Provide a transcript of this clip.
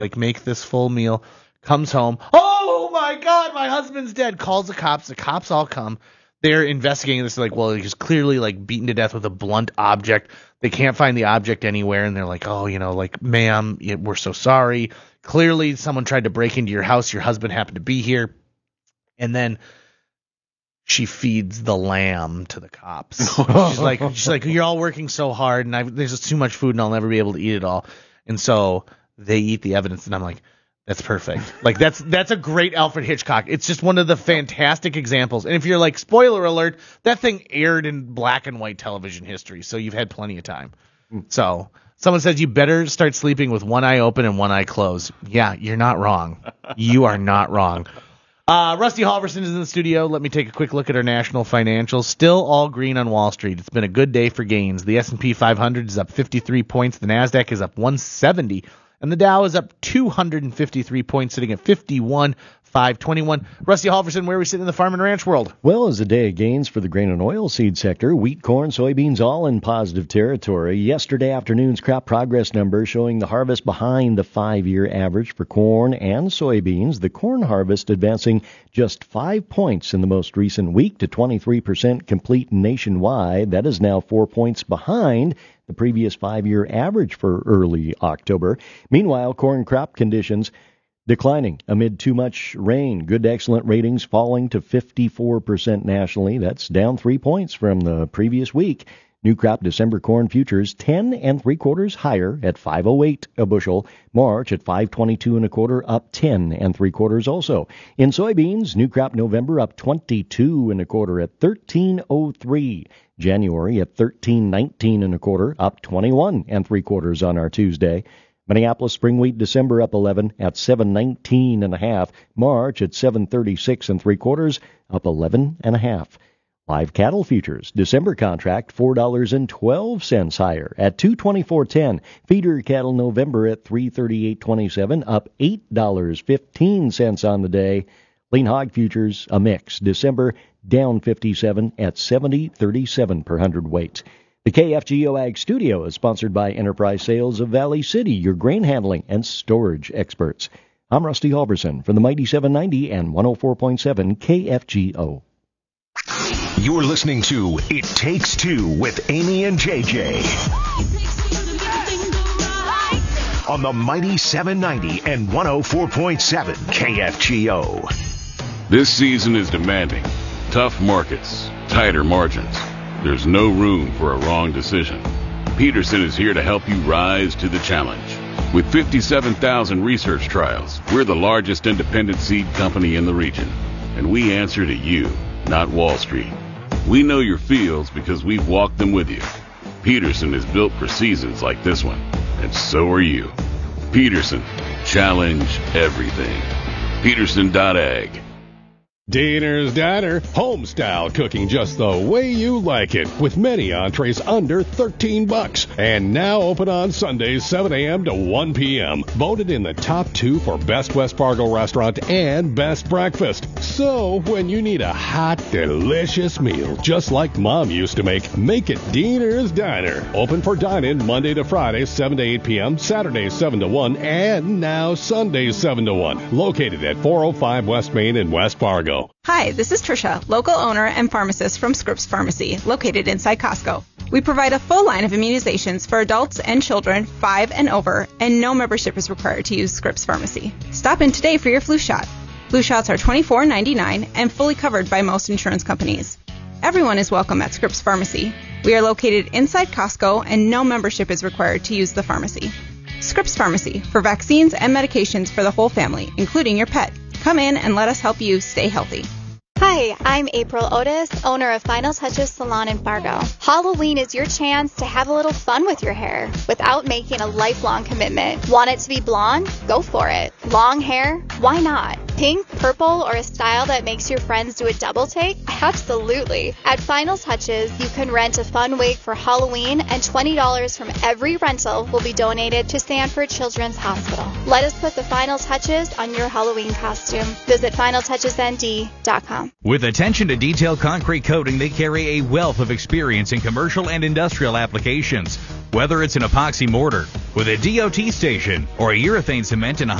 like make this full meal, comes home. Oh my God, my husband's dead. Calls the cops. The cops all come. They're investigating this. Like, well, he's clearly like beaten to death with a blunt object. They can't find the object anywhere. And they're like, oh, like, ma'am, we're so sorry. Clearly someone tried to break into your house. Your husband happened to be here. And then she feeds the lamb to the cops. She's like, you're all working so hard, and there's just too much food, and I'll never be able to eat it all. And so they eat the evidence, and I'm like, that's perfect. Like that's a great Alfred Hitchcock. It's just one of the fantastic examples. And if you're like, spoiler alert, that thing aired in black and white television history, so you've had plenty of time. So someone says you better start sleeping with one eye open and one eye closed. Yeah, you're not wrong. You are not wrong. Rusty Halverson is in the studio. Let me take a quick look at our national financials. Still all green on Wall Street. It's been a good day for gains. The S&P 500 is up 53 points. The NASDAQ is up 170. And the Dow is up 253 points, sitting at 51,521. Rusty Halverson, where are we sitting in the farm and ranch world? Well, as a day of gains for the grain and oilseed sector, wheat, corn, soybeans all in positive territory. Yesterday afternoon's crop progress number showing the harvest behind the 5-year average for corn and soybeans. The corn harvest advancing just 5 points in the most recent week to 23% complete nationwide. That is now 4 points behind the previous 5-year average for early October. Meanwhile, corn crop conditions declining amid too much rain. Good to excellent ratings falling to 54% nationally. That's down 3 points from the previous week. New crop December corn futures 10 3/4 higher at $5.08 a bushel. March at $5.22 1/4, up 10 3/4 also. In soybeans, new crop November up 22 1/4 at $13.03. January at $13.19 1/4, up 21 3/4 on our Tuesday. Minneapolis spring wheat December up 11 at $7.19 1/2. March at $7.36 3/4, up 11 1/2. Live cattle futures December contract $4.12 higher at $224.10. Feeder cattle November at $338.27, up $8.15 on the day. Lean hog futures a mix. December down 57 at $70.37 per hundredweight. The KFGO Ag Studio is sponsored by Enterprise Sales of Valley City, your grain handling and storage experts. I'm Rusty Halverson from the Mighty 790 and 104.7 KFGO. You're listening to It Takes Two with Amy and JJ on the Mighty 790 and 104.7 KFGO. This season is demanding. Tough markets, tighter margins. There's no room for a wrong decision. Peterson is here to help you rise to the challenge. With 57,000 research trials, we're the largest independent seed company in the region. And we answer to you, not Wall Street. We know your fields because we've walked them with you. Peterson is built for seasons like this one, and so are you. Peterson, challenge everything. Peterson.ag. Diener's Diner, home-style cooking just the way you like it, with many entrees under $13. And now open on Sundays, 7 a.m. to 1 p.m. Voted in the top 2 for Best West Fargo Restaurant and Best Breakfast. So when you need a hot, delicious meal, just like Mom used to make it Diener's Diner. Open for dine-in Monday to Friday, 7 to 8 p.m., Saturdays, 7 to 1, and now Sundays, 7 to 1. Located at 405 West Main in West Fargo. Hi, this is Trisha, local owner and pharmacist from Scripps Pharmacy, located inside Costco. We provide a full line of immunizations for adults and children 5 and over, and no membership is required to use Scripps Pharmacy. Stop in today for your flu shot. Flu shots are $24.99 and fully covered by most insurance companies. Everyone is welcome at Scripps Pharmacy. We are located inside Costco, and no membership is required to use the pharmacy. Scripps Pharmacy, for vaccines and medications for the whole family, including your pet. Come in and let us help you stay healthy. Hi, I'm April Otis, owner of Final Touches Salon in Fargo. Halloween is your chance to have a little fun with your hair without making a lifelong commitment. Want it to be blonde? Go for it. Long hair? Why not? Pink, purple, or a style that makes your friends do a double take? Absolutely. At Final Touches, you can rent a fun wig for Halloween, and $20 from every rental will be donated to Sanford Children's Hospital. Let us put the final touches on your Halloween costume. Visit finaltouchesnd.com. With attention to detail concrete coating, they carry a wealth of experience in commercial and industrial applications. Whether it's an epoxy mortar with a DOT station or a urethane cement in a